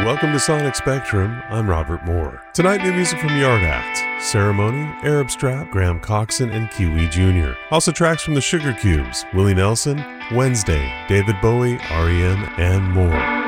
welcome to Sonic Spectrum. I'm Robert Moore. Tonight, new music from Yard Act, Ceremony, Arab Strap, Graham Coxon, and Kiwi Jr. Also tracks from the Sugar Cubes, Willie Nelson, Wednesday, David Bowie, REM, and more.